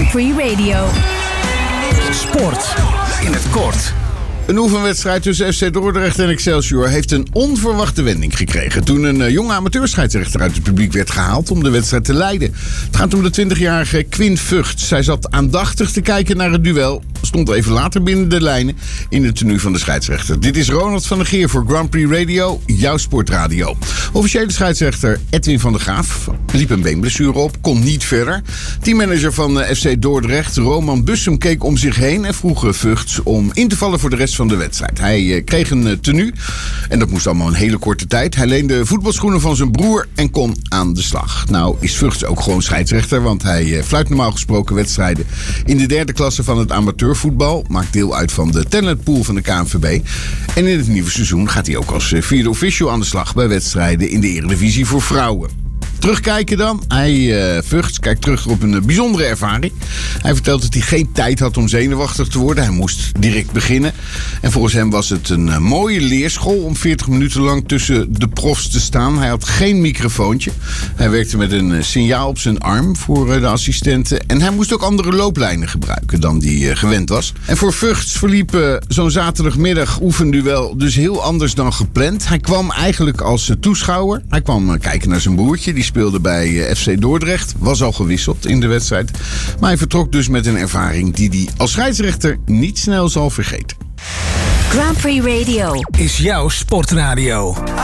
Grand Prix Radio. Sport in het kort. Een oefenwedstrijd tussen FC Dordrecht en Excelsior heeft een onverwachte wending gekregen toen een jonge amateurscheidsrechter uit het publiek werd gehaald om de wedstrijd te leiden. Het gaat om de 20-jarige Quinn Vugts. Zij zat aandachtig te kijken naar het duel, stond even later binnen de lijnen in het tenue van de scheidsrechter. Dit is Ronald van der Geer voor Grand Prix Radio, jouw sportradio. Officiële scheidsrechter Edwin van der Graaf liep een beenblessure op, kon niet verder. Teammanager van FC Dordrecht, Roman Bussum, keek om zich heen en vroeg Vugts om in te vallen voor de rest van de wedstrijd. Hij kreeg een tenue en dat moest allemaal een hele korte tijd. Hij leende voetbalschoenen van zijn broer en kon aan de slag. Nou is Vugts ook gewoon scheidsrechter, want hij fluit normaal gesproken wedstrijden in de derde klasse van het amateurvoetbal. Maakt deel uit van de talentpool van de KNVB. En in het nieuwe seizoen gaat hij ook als vierde official aan de slag bij wedstrijden in de Eredivisie voor vrouwen. Terugkijken dan. Vugts kijkt terug op een bijzondere ervaring. Hij vertelt dat hij geen tijd had om zenuwachtig te worden. Hij moest direct beginnen. En volgens hem was het een mooie leerschool om 40 minuten lang tussen de profs te staan. Hij had geen microfoontje. Hij werkte met een signaal op zijn arm voor de assistenten. En hij moest ook andere looplijnen gebruiken dan die gewend was. En voor Vugts verliep zo'n zaterdagmiddag oefenduel dus heel anders dan gepland. Hij kwam eigenlijk als toeschouwer. Hij kwam kijken naar zijn broertje. Die speelde bij FC Dordrecht, was al gewisseld in de wedstrijd. Maar hij vertrok dus met een ervaring die hij als scheidsrechter niet snel zal vergeten. Grand Prix Radio Is jouw sportradio.